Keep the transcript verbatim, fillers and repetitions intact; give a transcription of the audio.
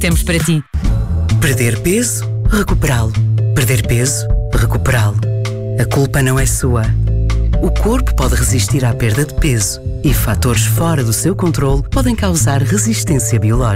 temos para ti. Perder peso, recuperá-lo. Perder peso, recuperá-lo. A culpa não é sua. O corpo pode resistir à perda de peso e fatores fora do seu controle podem causar resistência biológica.